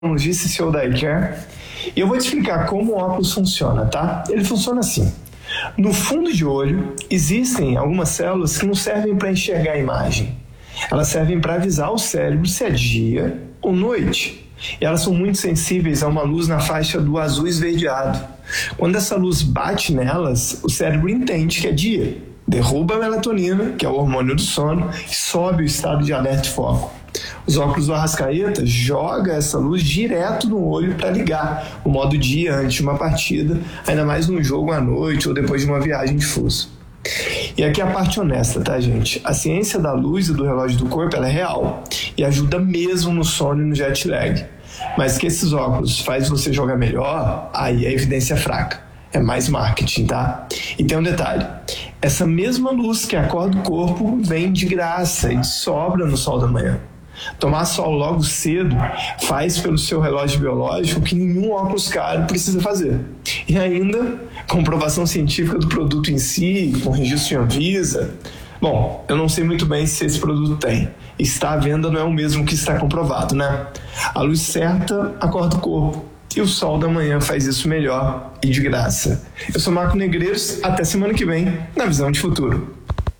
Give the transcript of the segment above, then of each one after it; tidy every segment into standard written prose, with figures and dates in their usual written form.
Disse seu da iCare, e eu vou te explicar como o óculos funciona, tá? Ele funciona assim. No fundo de olho existem algumas células que não servem para enxergar a imagem. Elas servem para avisar o cérebro se é dia ou noite. E elas são muito sensíveis a uma luz na faixa do azul esverdeado. Quando essa luz bate nelas, o cérebro entende que é dia, derruba a melatonina, que é o hormônio do sono, e sobe o estado de alerta e foco. Os óculos do Arrascaeta jogam essa luz direto no olho para ligar o modo dia antes de uma partida, ainda mais num jogo à noite ou depois de uma viagem difusa. E aqui é a parte honesta, tá, gente? A ciência da luz e do relógio do corpo, ela é real e ajuda mesmo no sono e no jet lag. Mas que esses óculos faz você jogar melhor, aí é evidência fraca. É mais marketing, tá? E tem um detalhe. Essa mesma luz que acorda o corpo vem de graça e de sobra no sol da manhã. Tomar sol logo cedo faz pelo seu relógio biológico que nenhum óculos caro precisa fazer. E ainda, comprovação científica do produto em si, com registro em Anvisa. Bom, eu não sei muito bem se esse produto tem. Está à venda não é o mesmo que está comprovado, né? A luz certa acorda o corpo. E o sol da manhã faz isso melhor e de graça. Eu sou Marco Negreiros, até semana que vem, na Visão de Futuro.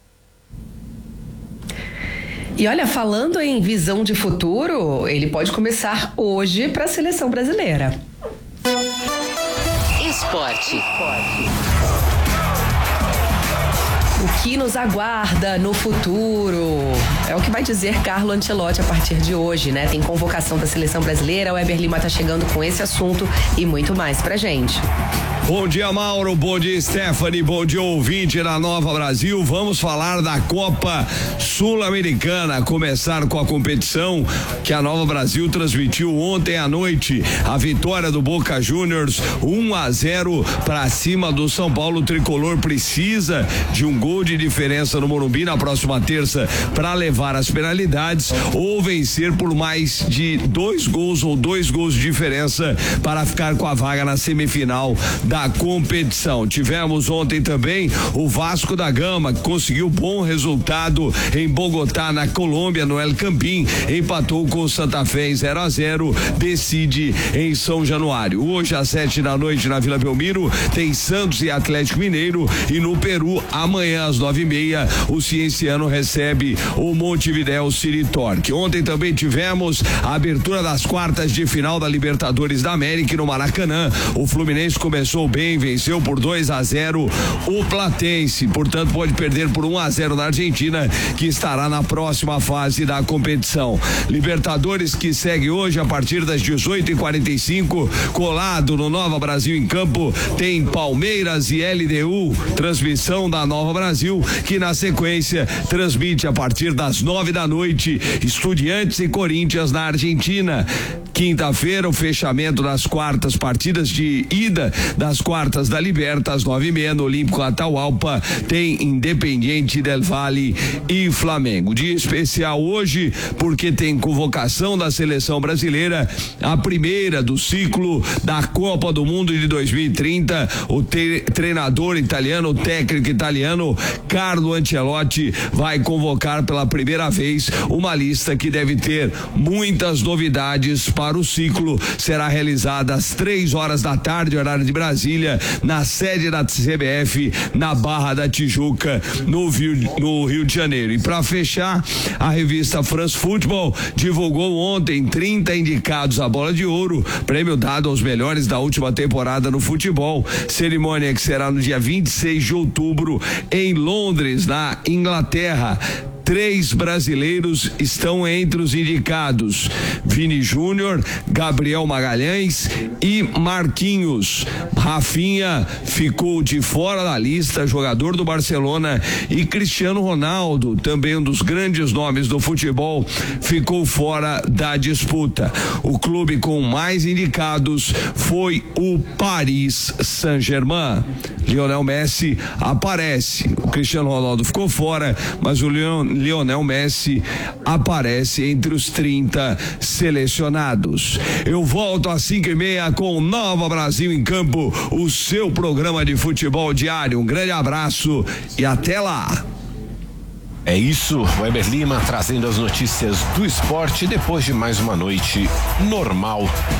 E olha, falando em visão de futuro, ele pode começar hoje para a seleção brasileira. Esporte. O que nos aguarda no futuro? É o que vai dizer Carlo Ancelotti a partir de hoje, né? Tem convocação da seleção brasileira, o Weber Lima tá chegando com esse assunto e muito mais pra gente. Bom dia, Mauro, bom dia, Stephanie, bom dia, ouvinte da Nova Brasil. Vamos falar da Copa Sul-Americana, começar com a competição que a Nova Brasil transmitiu ontem à noite. A vitória do Boca Juniors 1-0 para cima do São Paulo. O tricolor precisa de um gol de diferença no Morumbi na próxima terça para levar as penalidades ou vencer por mais de 2 gols ou 2 gols de diferença para ficar com a vaga na semifinal da competição. Tivemos ontem também o Vasco da Gama, que conseguiu bom resultado em Bogotá, na Colômbia, no El Campín, empatou com o Santa Fé em 0-0, decide em São Januário. Hoje às 7 da noite na Vila Belmiro tem Santos e Atlético Mineiro, e no Peru amanhã às 9:30 o Cienciano recebe o Montevidéu City Torque. Ontem também tivemos a abertura das quartas de final da Libertadores da América no Maracanã. O Fluminense começou bem, venceu por 2-0 o Platense, portanto pode perder por 1-0 na Argentina, que estará na próxima fase da competição. Libertadores que segue hoje a partir das 18h45, colado no Nova Brasil em Campo, tem Palmeiras e LDU, transmissão da Nova Brasil, que na sequência transmite a partir das 9 da noite Estudiantes e Corinthians na Argentina. Quinta-feira, o fechamento das quartas, partidas de ida das quartas da Liberta, às 9:30 no Olímpico Atahualpa, tem Independiente del Valle e Flamengo. Dia especial hoje porque tem convocação da seleção brasileira, a primeira do ciclo da Copa do Mundo de 2030. O treinador italiano, o técnico italiano Carlo Ancelotti vai convocar pela primeira vez uma lista que deve ter muitas novidades para o ciclo. Será realizada às 3h da tarde, horário de Brasília, na sede da CBF, na Barra da Tijuca, no Rio de Janeiro. E para fechar, a revista France Football divulgou ontem 30 indicados à Bola de Ouro, prêmio dado aos melhores da última temporada no futebol. Cerimônia que será no dia 26 de outubro em Londres, na Inglaterra. 3 brasileiros estão entre os indicados: Vini Júnior, Gabriel Magalhães e Marquinhos. Rafinha ficou de fora da lista, jogador do Barcelona, e Cristiano Ronaldo, também um dos grandes nomes do futebol, ficou fora da disputa. O clube com mais indicados foi o Paris Saint-Germain. Lionel Messi aparece. O Cristiano Ronaldo ficou fora, mas o Lionel Messi aparece entre os 30 selecionados. Eu volto às 5:30 com Nova Brasil em Campo, o seu programa de futebol diário. Um grande abraço e até lá. É isso, Weber Lima trazendo as notícias do esporte depois de mais uma noite normal